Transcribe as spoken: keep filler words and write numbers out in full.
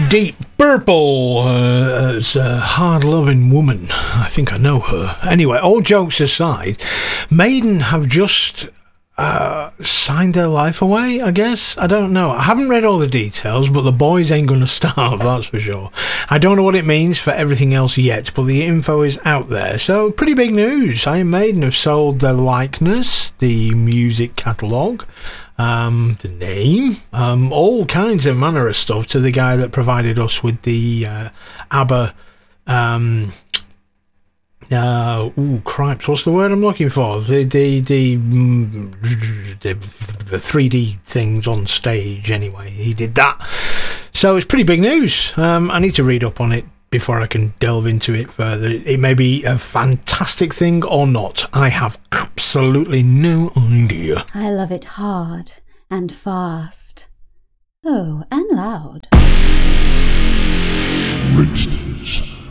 Deep Purple uh, as a hard-loving woman. I think I know her. Anyway, all jokes aside, Maiden have just uh, signed their life away, I guess. I don't know. I haven't read all the details, but the boys ain't going to starve, that's for sure. I don't know what it means for everything else yet, but the info is out there. So, pretty big news. Iron Maiden have sold their likeness, the music catalogue, Um, the name, um, all kinds of manner of stuff to the guy that provided us with the uh, ABBA, um, uh, ooh, cripes, what's the word I'm looking for? The, the, the, the, the three D things on stage, anyway, he did that. So it's pretty big news. Um, I need to read up on it before I can delve into it further. It may be a fantastic thing or not. I have absolutely no idea. I love it hard and fast. Oh, and loud. Mixed